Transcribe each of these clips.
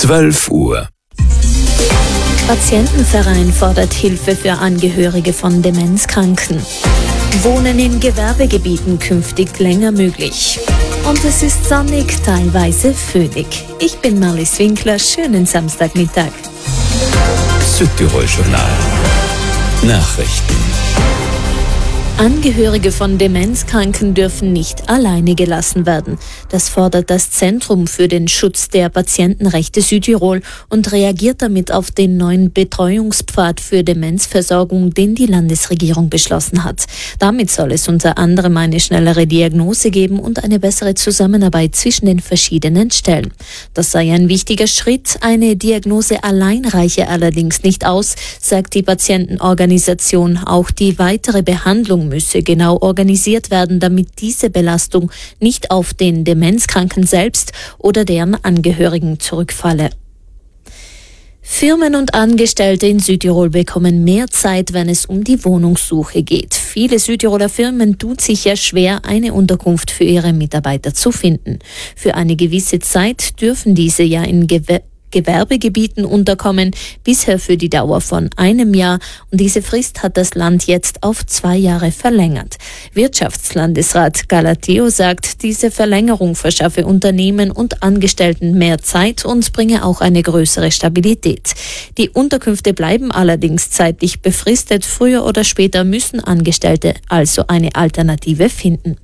12 Uhr. Patientenverein fordert Hilfe für Angehörige von Demenzkranken. Wohnen in Gewerbegebieten künftig länger möglich. Und es ist sonnig, teilweise föhnig. Ich bin Marlies Winkler, schönen Samstagmittag. Südtirol Journal. Nachrichten. Angehörige von Demenzkranken dürfen nicht alleine gelassen werden. Das fordert das Zentrum für den Schutz der Patientenrechte Südtirol und reagiert damit auf den neuen Betreuungspfad für Demenzversorgung, den die Landesregierung beschlossen hat. Damit soll es unter anderem eine schnellere Diagnose geben und eine bessere Zusammenarbeit zwischen den verschiedenen Stellen. Das sei ein wichtiger Schritt. Eine Diagnose allein reiche allerdings nicht aus, sagt die Patientenorganisation. Auch die weitere Behandlung müsse genau organisiert werden, damit diese Belastung nicht auf den Demenzkranken selbst oder deren Angehörigen zurückfalle. Firmen und Angestellte in Südtirol bekommen mehr Zeit, wenn es um die Wohnungssuche geht. Viele Südtiroler Firmen tun sich ja schwer, eine Unterkunft für ihre Mitarbeiter zu finden. Für eine gewisse Zeit dürfen diese ja in Gewerbegebieten unterkommen, bisher für die Dauer von 1 Jahr, und diese Frist hat das Land jetzt auf 2 Jahre verlängert. Wirtschaftslandesrat Galateo sagt, diese Verlängerung verschaffe Unternehmen und Angestellten mehr Zeit und bringe auch eine größere Stabilität. Die Unterkünfte bleiben allerdings zeitlich befristet. Früher oder später müssen Angestellte also eine Alternative finden.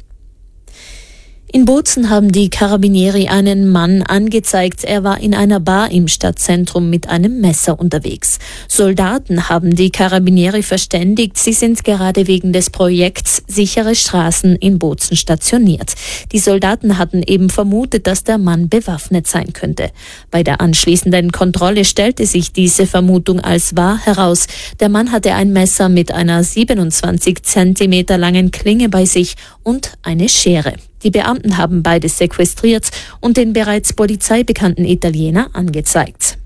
In Bozen haben die Carabinieri einen Mann angezeigt. Er war in einer Bar im Stadtzentrum mit einem Messer unterwegs. Soldaten haben die Carabinieri verständigt. Sie sind gerade wegen des Projekts Sichere Straßen in Bozen stationiert. Die Soldaten hatten eben vermutet, dass der Mann bewaffnet sein könnte. Bei der anschließenden Kontrolle stellte sich diese Vermutung als wahr heraus. Der Mann hatte ein Messer mit einer 27 Zentimeter langen Klinge bei sich und eine Schere. Die Beamten haben beides sequestriert und den bereits Polizei bekannten Italiener angezeigt.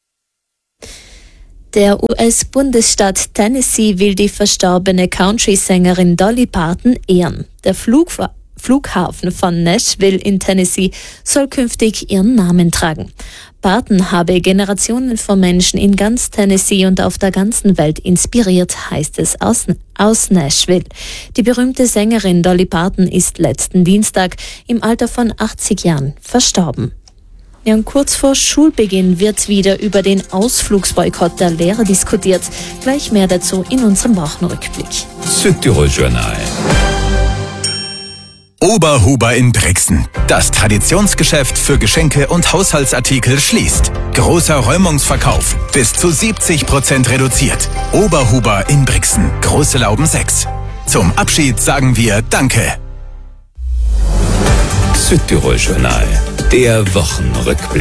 Der US-Bundesstaat Tennessee will die verstorbene Country-Sängerin Dolly Parton ehren. Der Flughafen von Nashville in Tennessee soll künftig ihren Namen tragen. Parton habe Generationen von Menschen in ganz Tennessee und auf der ganzen Welt inspiriert, heißt es aus Nashville. Die berühmte Sängerin Dolly Parton ist letzten Dienstag im Alter von 80 Jahren verstorben. Ja, und kurz vor Schulbeginn wird wieder über den Ausflugsboykott der Lehrer diskutiert. Gleich mehr dazu in unserem Wochenrückblick. Südtirol Journal. Oberhuber in Brixen. Das Traditionsgeschäft für Geschenke und Haushaltsartikel schließt. Großer Räumungsverkauf. Bis zu 70% reduziert. Oberhuber in Brixen. Große Lauben 6. Zum Abschied sagen wir Danke. Südtirol Journal. Der Wochenrückblick.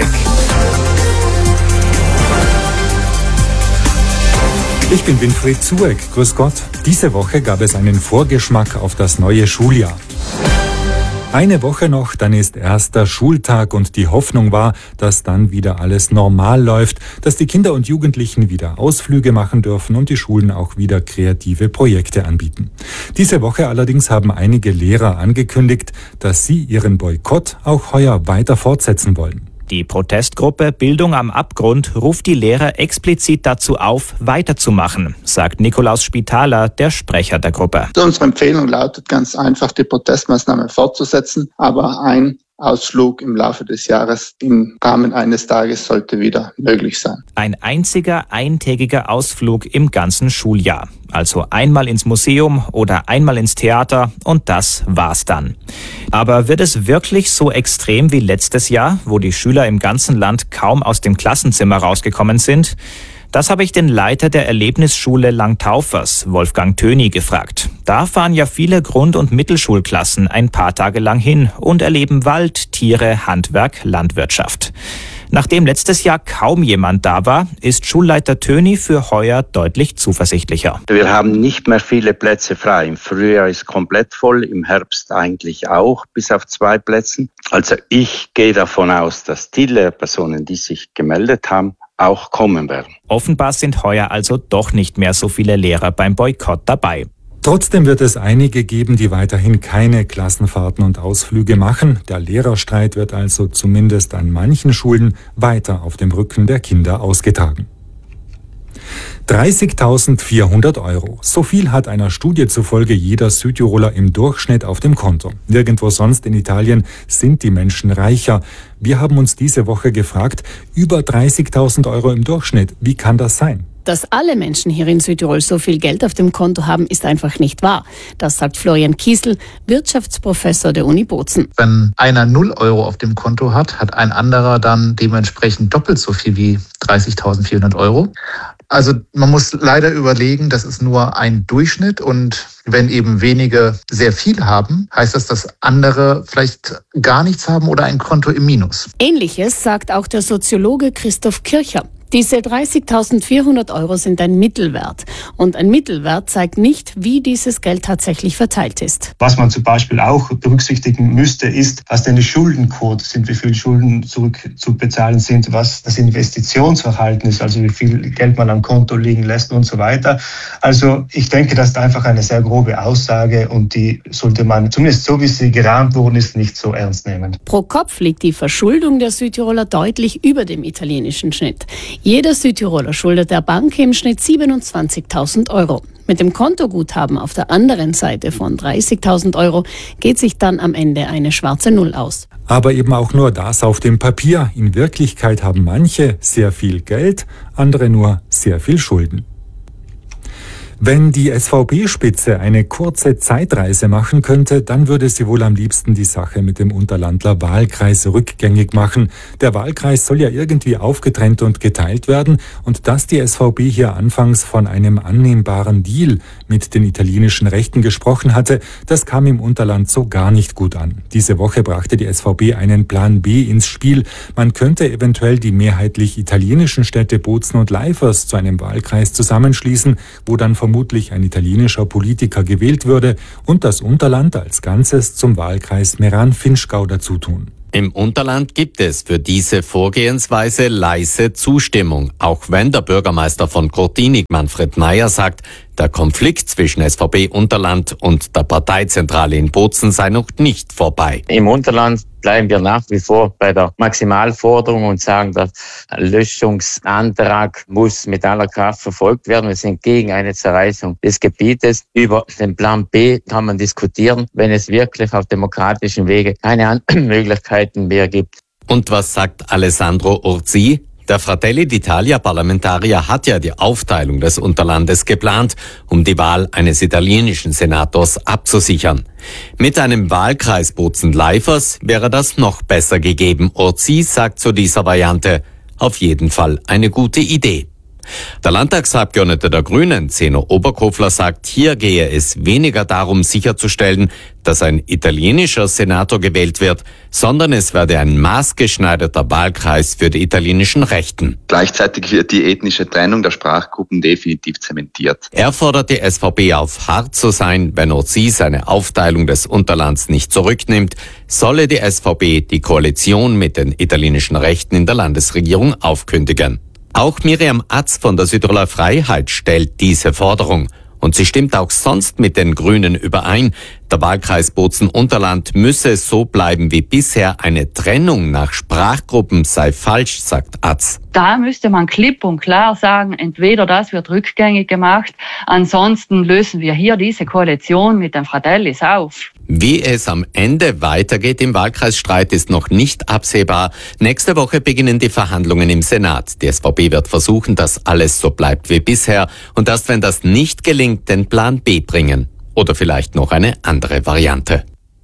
Ich bin Winfried Zueck. Grüß Gott. Diese Woche gab es einen Vorgeschmack auf das neue Schuljahr. 1 Woche noch, dann ist erster Schultag und die Hoffnung war, dass dann wieder alles normal läuft, dass die Kinder und Jugendlichen wieder Ausflüge machen dürfen und die Schulen auch wieder kreative Projekte anbieten. Diese Woche allerdings haben einige Lehrer angekündigt, dass sie ihren Boykott auch heuer weiter fortsetzen wollen. Die Protestgruppe Bildung am Abgrund ruft die Lehrer explizit dazu auf, weiterzumachen, sagt Nikolaus Spitaler, der Sprecher der Gruppe. Unsere Empfehlung lautet ganz einfach, die Protestmaßnahmen fortzusetzen, aber ein Ausflug im Laufe des Jahres im Rahmen eines Tages sollte wieder möglich sein. Ein einziger eintägiger Ausflug im ganzen Schuljahr. Also einmal ins Museum oder einmal ins Theater und das war's dann. Aber wird es wirklich so extrem wie letztes Jahr, wo die Schüler im ganzen Land kaum aus dem Klassenzimmer rausgekommen sind? Das habe ich den Leiter der Erlebnisschule Langtaufers, Wolfgang Töni, gefragt. Da fahren ja viele Grund- und Mittelschulklassen ein paar Tage lang hin und erleben Wald, Tiere, Handwerk, Landwirtschaft. Nachdem letztes Jahr kaum jemand da war, ist Schulleiter Töni für heuer deutlich zuversichtlicher. Wir haben nicht mehr viele Plätze frei. Im Frühjahr ist komplett voll, im Herbst eigentlich auch, bis auf 2 Plätze. Also ich gehe davon aus, dass die Lehrpersonen, die sich gemeldet haben, auch kommen werden. Offenbar sind heuer also doch nicht mehr so viele Lehrer beim Boykott dabei. Trotzdem wird es einige geben, die weiterhin keine Klassenfahrten und Ausflüge machen. Der Lehrerstreit wird also zumindest an manchen Schulen weiter auf dem Rücken der Kinder ausgetragen. 30.400 Euro. So viel hat einer Studie zufolge jeder Südtiroler im Durchschnitt auf dem Konto. Nirgendwo sonst in Italien sind die Menschen reicher. Wir haben uns diese Woche gefragt, über 30.000 Euro im Durchschnitt. Wie kann das sein? Dass alle Menschen hier in Südtirol so viel Geld auf dem Konto haben, ist einfach nicht wahr. Das sagt Florian Kiesel, Wirtschaftsprofessor der Uni Bozen. Wenn einer 0 Euro auf dem Konto hat, hat ein anderer dann dementsprechend doppelt so viel wie 30.400 Euro. Also man muss leider überlegen, das ist nur ein Durchschnitt und wenn eben wenige sehr viel haben, heißt das, dass andere vielleicht gar nichts haben oder ein Konto im Minus. Ähnliches sagt auch der Soziologe Christoph Kircher. Diese 30.400 Euro sind ein Mittelwert. Und ein Mittelwert zeigt nicht, wie dieses Geld tatsächlich verteilt ist. Was man zum Beispiel auch berücksichtigen müsste, ist, was denn die Schuldenquote sind, wie viel Schulden zurückzubezahlen sind, was das Investitionsverhalten ist, also wie viel Geld man am Konto liegen lässt und so weiter. Also ich denke, das ist einfach eine sehr grobe Aussage und die sollte man, zumindest so wie sie gerahmt worden ist, nicht so ernst nehmen. Pro Kopf liegt die Verschuldung der Südtiroler deutlich über dem italienischen Schnitt. Jeder Südtiroler schuldet der Bank im Schnitt 27.000 Euro. Mit dem Kontoguthaben auf der anderen Seite von 30.000 Euro geht sich dann am Ende eine schwarze Null aus. Aber eben auch nur das auf dem Papier. In Wirklichkeit haben manche sehr viel Geld, andere nur sehr viel Schulden. Wenn die SVP-Spitze eine kurze Zeitreise machen könnte, dann würde sie wohl am liebsten die Sache mit dem Unterlandler Wahlkreis rückgängig machen. Der Wahlkreis soll ja irgendwie aufgetrennt und geteilt werden und dass die SVP hier anfangs von einem annehmbaren Deal mit den italienischen Rechten gesprochen hatte, das kam im Unterland so gar nicht gut an. Diese Woche brachte die SVP einen Plan B ins Spiel. Man könnte eventuell die mehrheitlich italienischen Städte Bozen und Leifers zu einem Wahlkreis zusammenschließen, wo dann vermutlich ein italienischer Politiker gewählt würde und das Unterland als Ganzes zum Wahlkreis Meran-Vinschgau dazutun. Im Unterland gibt es für diese Vorgehensweise leise Zustimmung, auch wenn der Bürgermeister von Cortini, Manfred Meyer, sagt, der Konflikt zwischen SVP Unterland und der Parteizentrale in Bozen sei noch nicht vorbei. Im Unterland bleiben wir nach wie vor bei der Maximalforderung und sagen, der Löschungsantrag muss mit aller Kraft verfolgt werden. Wir sind gegen eine Zerreißung des Gebietes. Über den Plan B kann man diskutieren, wenn es wirklich auf demokratischen Wege keine anderen Möglichkeiten mehr gibt. Und was sagt Alessandro Urzi? Der Fratelli d'Italia-Parlamentarier hat ja die Aufteilung des Unterlandes geplant, um die Wahl eines italienischen Senators abzusichern. Mit einem Wahlkreis Bozen-Leifers wäre das noch besser gegeben. Urzi sagt zu dieser Variante, auf jeden Fall eine gute Idee. Der Landtagsabgeordnete der Grünen, Zeno Oberkofler, sagt, hier gehe es weniger darum, sicherzustellen, dass ein italienischer Senator gewählt wird, sondern es werde ein maßgeschneiderter Wahlkreis für die italienischen Rechten. Gleichzeitig wird die ethnische Trennung der Sprachgruppen definitiv zementiert. Er fordert die SVP auf, hart zu sein, wenn Urzi seine Aufteilung des Unterlands nicht zurücknimmt, solle die SVP die Koalition mit den italienischen Rechten in der Landesregierung aufkündigen. Auch Miriam Atz von der Südtiroler Freiheit stellt diese Forderung. Und sie stimmt auch sonst mit den Grünen überein. Der Wahlkreis Bozen-Unterland müsse so bleiben wie bisher. Eine Trennung nach Sprachgruppen sei falsch, sagt Atz. Da müsste man klipp und klar sagen, entweder das wird rückgängig gemacht, ansonsten lösen wir hier diese Koalition mit den Fratellis auf. Wie es am Ende weitergeht im Wahlkreisstreit ist noch nicht absehbar. Nächste Woche beginnen die Verhandlungen im Senat. Die SVP wird versuchen, dass alles so bleibt wie bisher und erst wenn das nicht gelingt, den Plan B bringen. Oder vielleicht noch eine andere Variante.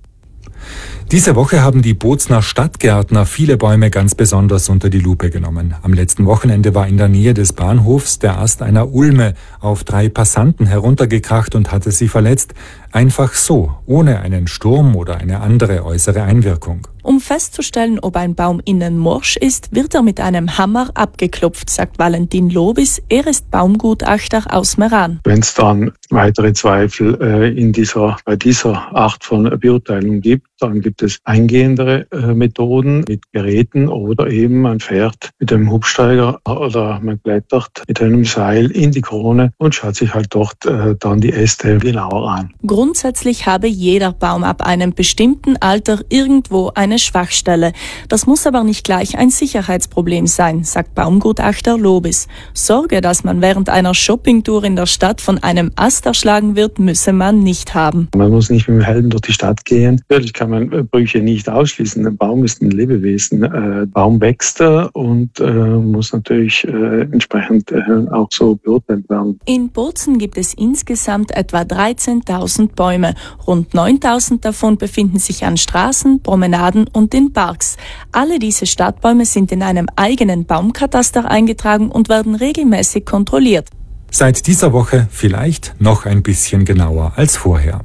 Diese Woche haben die Bozner Stadtgärtner viele Bäume ganz besonders unter die Lupe genommen. Am letzten Wochenende war in der Nähe des Bahnhofs der Ast einer Ulme auf 3 Passanten heruntergekracht und hatte sie verletzt. Einfach so, ohne einen Sturm oder eine andere äußere Einwirkung. Um festzustellen, ob ein Baum innen morsch ist, wird er mit einem Hammer abgeklopft, sagt Valentin Lobis. Er ist Baumgutachter aus Meran. Wenn es dann weitere Zweifel bei dieser Art von Beurteilung gibt, dann gibt es eingehendere Methoden mit Geräten oder eben man fährt mit einem Hubsteiger oder man klettert mit einem Seil in die Krone und schaut sich halt dort dann die Äste genauer an. Grundsätzlich habe jeder Baum ab einem bestimmten Alter irgendwo eine Schwachstelle. Das muss aber nicht gleich ein Sicherheitsproblem sein, sagt Baumgutachter Lobis. Sorge, dass man während einer Shoppingtour in der Stadt von einem Ast erschlagen wird, müsse man nicht haben. Man muss nicht mit dem Helm durch die Stadt gehen. Natürlich kann man Brüche nicht ausschließen. Ein Baum ist ein Lebewesen. Baum wächst und muss natürlich entsprechend auch so beurteilt werden. In Bozen gibt es insgesamt etwa 13.000 Bäume. Rund 9.000 davon befinden sich an Straßen, Promenaden und in Parks. Alle diese Stadtbäume sind in einem eigenen Baumkataster eingetragen und werden regelmäßig kontrolliert. Seit dieser Woche vielleicht noch ein bisschen genauer als vorher.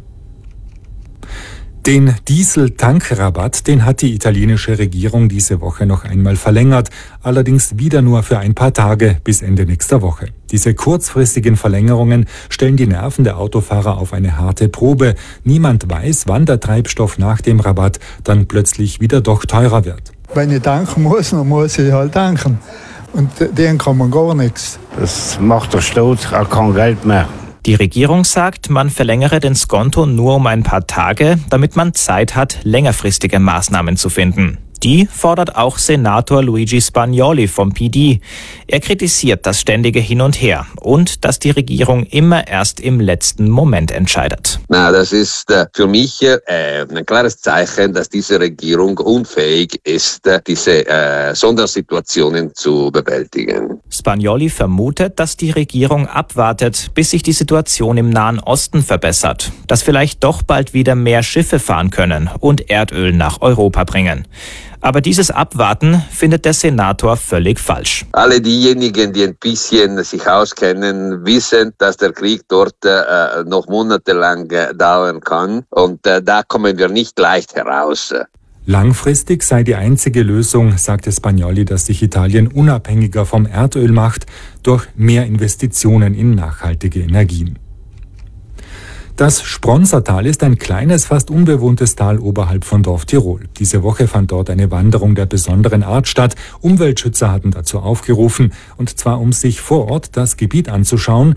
Den Diesel-Tankrabatt, den hat die italienische Regierung diese Woche noch einmal verlängert, allerdings wieder nur für ein paar Tage bis Ende nächster Woche. Diese kurzfristigen Verlängerungen stellen die Nerven der Autofahrer auf eine harte Probe. Niemand weiß, wann der Treibstoff nach dem Rabatt dann plötzlich wieder doch teurer wird. Wenn ich tanken muss, dann muss ich halt tanken. Und denen kann man gar nichts. Das macht der Staat auch kein Geld mehr. Die Regierung sagt, man verlängere den Skonto nur um ein paar Tage, damit man Zeit hat, längerfristige Maßnahmen zu finden. Die fordert auch Senator Luigi Spagnoli vom PD. Er kritisiert das ständige Hin und Her und dass die Regierung immer erst im letzten Moment entscheidet. Na, das ist für mich ein klares Zeichen, dass diese Regierung unfähig ist, diese Sondersituationen zu bewältigen. Spagnoli vermutet, dass die Regierung abwartet, bis sich die Situation im Nahen Osten verbessert, dass vielleicht doch bald wieder mehr Schiffe fahren können und Erdöl nach Europa bringen. Aber dieses Abwarten findet der Senator völlig falsch. Alle diejenigen, die ein bisschen sich auskennen, wissen, dass der Krieg dort noch monatelang dauern kann. Und da kommen wir nicht leicht heraus. Langfristig sei die einzige Lösung, sagte Spagnoli, dass sich Italien unabhängiger vom Erdöl macht, durch mehr Investitionen in nachhaltige Energien. Das Spronsertal ist ein kleines, fast unbewohntes Tal oberhalb von Dorf Tirol. Diese Woche fand dort eine Wanderung der besonderen Art statt. Umweltschützer hatten dazu aufgerufen, und zwar um sich vor Ort das Gebiet anzuschauen,